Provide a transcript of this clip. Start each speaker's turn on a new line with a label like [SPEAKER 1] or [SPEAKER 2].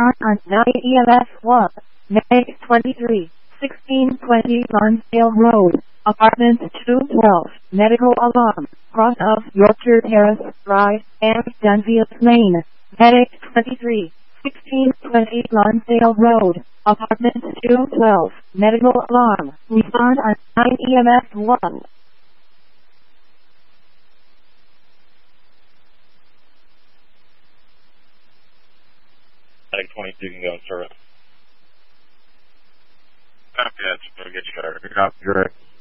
[SPEAKER 1] Respond on 9 EMS 1. Medic 23, 1620 Lonsdale Road, Apartment 212, Medical Alarm, cross of Yorkshire Terrace, Drive, and Dunfield Lane. Medic 23, 1620 Lonsdale Road, Apartment 212, Medical Alarm. Respond on 9 EMS 1.
[SPEAKER 2] Medic 22 can go in service.
[SPEAKER 3] Okay, that's get you started. Copy, direct.